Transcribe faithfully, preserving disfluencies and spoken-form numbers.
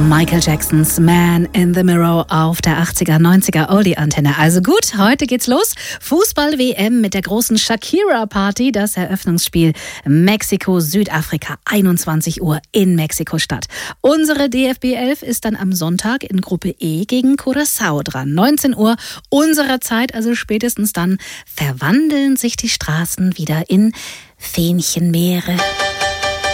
Michael Jacksons Man in the Mirror auf der achtziger, neunziger Oldie-Antenne. Also gut, heute geht's los. Fußball-W M mit der großen Shakira-Party. Das Eröffnungsspiel Mexiko-Südafrika, einundzwanzig Uhr in Mexiko-Stadt. Unsere D F B elf ist dann am Sonntag in Gruppe E gegen Curaçao dran. neunzehn Uhr unserer Zeit, also spätestens dann, verwandeln sich die Straßen wieder in Fähnchenmeere.